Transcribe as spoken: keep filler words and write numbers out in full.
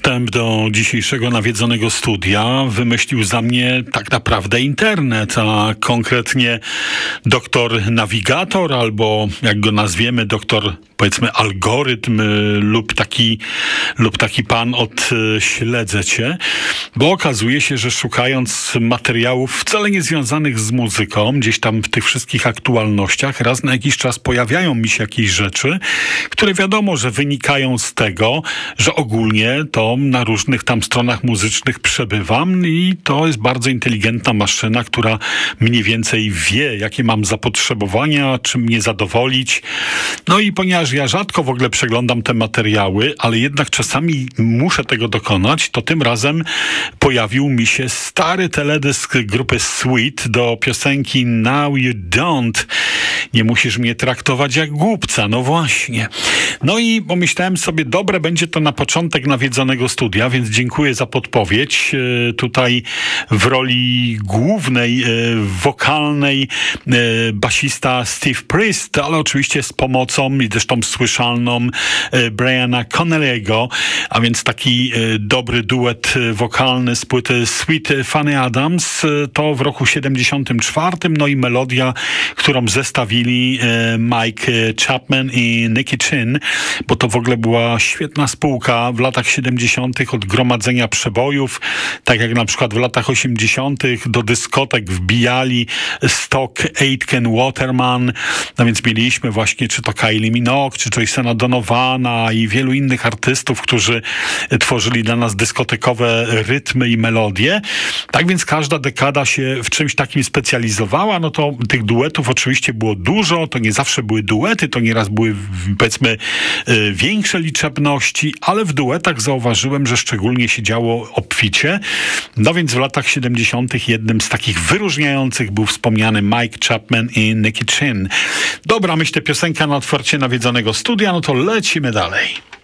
Wstęp do dzisiejszego nawiedzonego studia wymyślił za mnie tak naprawdę internet, a konkretnie doktor nawigator, albo jak go nazwiemy, doktor powiedzmy algorytm lub taki, lub taki pan od śledzę cię, bo okazuje się, że szukając materiałów wcale nie związanych z muzyką, gdzieś tam w tych wszystkich aktualnościach, raz na jakiś czas pojawiają mi się jakieś rzeczy, które wiadomo, że wynikają z tego, że ogólnie to na różnych tam stronach muzycznych przebywam i to jest bardzo inteligentna maszyna, która mniej więcej wie, jakie mam zapotrzebowania, czym mnie zadowolić. No i ponieważ ja rzadko w ogóle przeglądam te materiały, ale jednak czasami muszę tego dokonać, to tym razem pojawił mi się stary teledysk grupy Sweet do piosenki Now You Don't. Nie musisz mnie traktować jak głupca, no właśnie. No i pomyślałem sobie, dobre będzie to na początek nawiedzonego studia, więc dziękuję za podpowiedź. E, tutaj w roli głównej, e, wokalnej e, basista Steve Priest, ale oczywiście z pomocą i zresztą słyszalną e, Briana Connelly'ego, a więc taki e, dobry duet wokalny z płyty Sweet Fanny Adams, e, to w roku siedemdziesiątym czwartym, no i melodia, którą zestawili e, Mike Chapman i Nicky Chinn, bo to w ogóle była świetna spółka w latach siedemdziesiątych od gromadzenia przebojów, tak jak na przykład w latach osiemdziesiątych do dyskotek wbijali Stock Aitken Waterman, no więc mieliśmy właśnie czy to Kylie Minogue, czy Jasona Donovana i wielu innych artystów, którzy tworzyli dla nas dyskotekowe rytmy i melodie. Tak więc każda dekada się w czymś takim specjalizowała, no to tych duetów oczywiście było dużo, to nie zawsze były duety, to nieraz były powiedzmy większe liczebności, ale w duetach zauważyłem, że szczególnie się działo obficie. No więc w latach siedemdziesiątych jednym z takich wyróżniających był wspomniany Mike Chapman i Nicky Chinn. Dobra, myślę, piosenka na otwarcie nawiedzonego studia, no to lecimy dalej.